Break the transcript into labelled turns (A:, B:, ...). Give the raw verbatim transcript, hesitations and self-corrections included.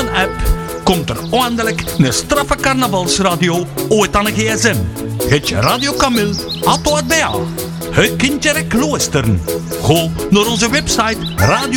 A: een app komt er eindelijk een straffe carnavalsradio ooit aan een gsm. Het je Radio Camille, Atto het bij jou. Het kindje luisteren. Go naar onze website radio